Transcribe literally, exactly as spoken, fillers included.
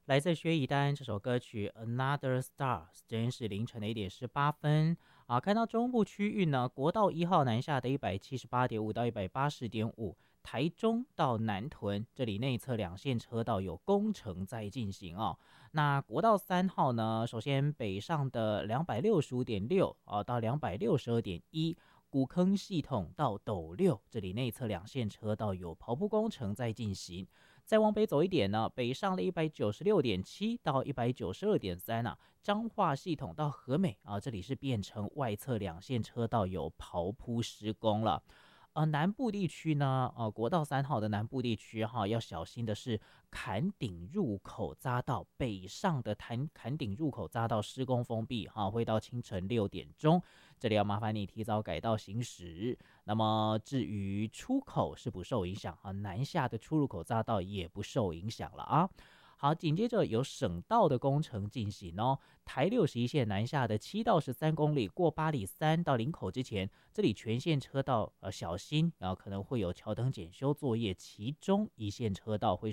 来自薛一丹这首歌曲《Another Star》，时间是凌晨的一点十八分啊。看到中部区域呢，国道一号南下的一百七十八点五到一百八十点五，台中到南屯这里内侧两线车道有工程在进行哦。那国道三号呢，首先北上的两百六十五点六啊到两百六十二点一。古坑系统到斗六，这里内侧两线车道有刨铺工程在进行。再往北走一点呢，北上的一百九十六点七到一百九十二点三啊，彰化系统到和美啊，这里是变成外侧两线车道有刨铺施工了。呃，南部地区呢，呃，国道三号的南部地区哈，要小心的是坎顶入口匝道北上的坎坎顶入口匝道施工封闭哈，会到清晨六点钟，这里要麻烦你提早改道行驶。那么至于出口是不受影响啊，南下的出入口匝道也不受影响了啊。好，紧接着有省道的工程进行哦。台六十一线南下的七到十三公里，过八里三到林口之前，这里全线车道呃小心，然后可能会有桥灯检修作业，其中一线车道会